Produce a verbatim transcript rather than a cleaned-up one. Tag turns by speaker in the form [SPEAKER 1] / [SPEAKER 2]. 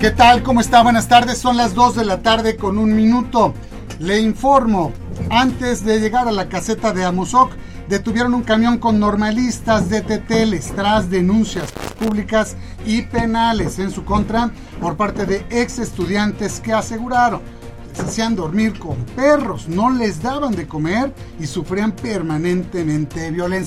[SPEAKER 1] ¿Qué tal? ¿Cómo está? Buenas tardes. Son las dos de la tarde con un minuto. Le informo, antes de llegar a la caseta de Amozoc, detuvieron un camión con normalistas de Teteles tras denuncias públicas y penales en su contra por parte de ex estudiantes que aseguraron que se hacían dormir con perros, no les daban de comer y sufrían permanentemente violencia.